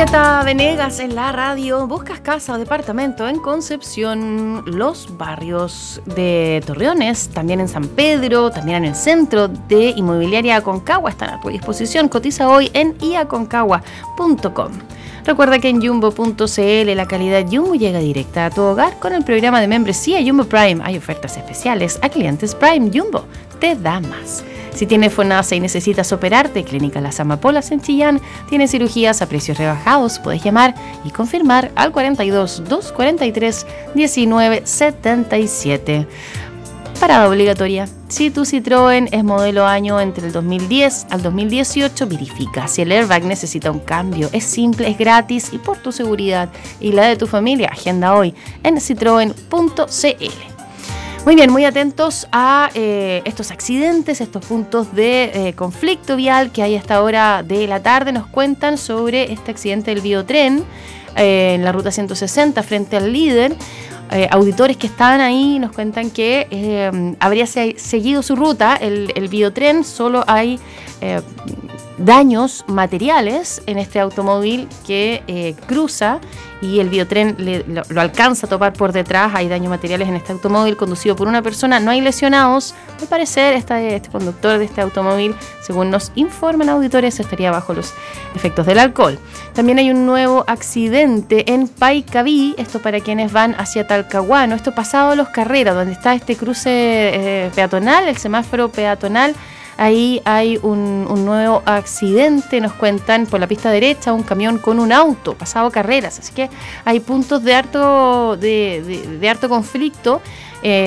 Julieta Venegas en la radio. ¿Buscas casa o departamento en Concepción, los barrios de Torreones, también en San Pedro, también en el centro de Inmobiliaria Aconcagua? Están a tu disposición. Cotiza hoy en iaconcagua.com. Recuerda que en Jumbo.cl la calidad Jumbo llega directa a tu hogar con el programa de membresía Jumbo Prime. Hay ofertas especiales a clientes Prime. Jumbo te da más. Si tienes FONASA y necesitas operarte, Clínica Las Amapolas en Chillán tiene cirugías a precios rebajados. Puedes llamar y confirmar al 42 243 1977. Parada obligatoria. Si tu Citroën es modelo año entre el 2010 al 2018, verifica si el airbag necesita un cambio. Es simple, es gratis y por tu seguridad y la de tu familia, agenda hoy en citroen.cl. Muy bien, muy atentos a estos accidentes, estos puntos de conflicto vial que hay a esta hora de la tarde. Nos cuentan sobre este accidente del biotren en la ruta 160 frente al Líder. Auditores que estaban ahí nos cuentan que habría seguido su ruta el biotren. Solo hay daños materiales en este automóvil que cruza y el biotren lo alcanza a topar por detrás. Hay daños materiales en este automóvil conducido por una persona. No hay lesionados. Al parecer este conductor de este automóvil, según nos informan auditores, estaría bajo los efectos del alcohol. También hay un nuevo accidente en Paicaví, esto para quienes van hacia Talcahuano, esto pasado Los Carreras, donde está este cruce peatonal, el semáforo peatonal. Ahí hay un nuevo accidente, nos cuentan, por la pista derecha, un camión con un auto, pasado Carreras, así que hay puntos de harto conflicto.